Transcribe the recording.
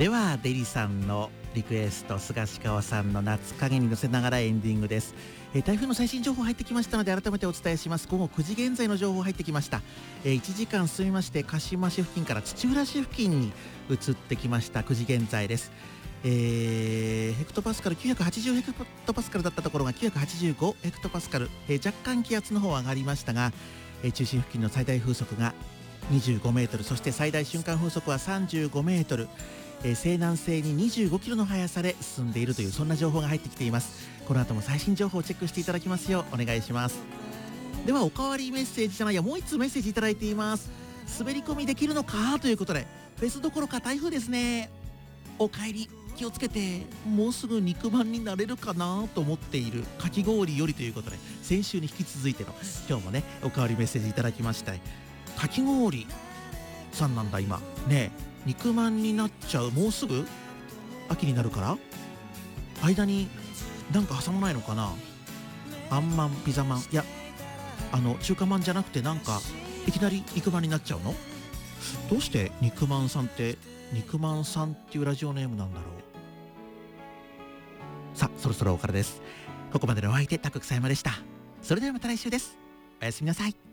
ではデリさんのリクエスト、菅氏川さんの夏影に乗せながらエンディングです。台風の最新情報入ってきましたので改めてお伝えします。午後9時現在の情報入ってきました。1時間進みまして鹿島市付近から土浦市付近に移ってきました。9時現在です。ヘクトパスカル980ヘクトパスカルだったところが985ヘクトパスカル、若干気圧の方は上がりましたが、中心付近の最大風速が25メートル、そして最大瞬間風速は35メートル、西南西に25キロの速さで進んでいるという、そんな情報が入ってきています。この後も最新情報をチェックしていただきますようお願いします。ではおかわりメッセージじゃないや、もう1通メッセージいただいています。滑り込みできるのかということで、フェスどころか台風ですね。お帰り気をつけて、もうすぐ肉まんになれるかなと思っているかき氷よりということで、先週に引き続いての今日もねおかわりメッセージいただきました。かき氷さんなんだ今ね。肉まんになっちゃう、もうすぐ秋になるから、間になんか挟まないのかな。あんまん、ピザまん、いや中華まんじゃなくて、なんかいきなり肉まんになっちゃうの。どうして肉まんさんって肉まんさんっていうラジオネームなんだろう。さあそろそろお別れです。ここまでのお相手、タククサヤマでした。それではまた来週です。おやすみなさい。